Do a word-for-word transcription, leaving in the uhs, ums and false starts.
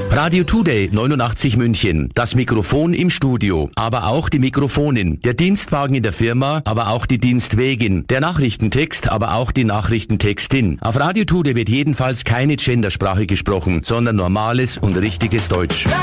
Radio Today neunundachtzig München. Das Mikrofon im Studio, aber auch die Mikrofonin. Der Dienstwagen in der Firma, aber auch die Dienstwägin. Der Nachrichtentext, aber auch die Nachrichtentextin. Auf Radio Today wird jedenfalls keine Gendersprache gesprochen, sondern normales und richtiges Deutsch.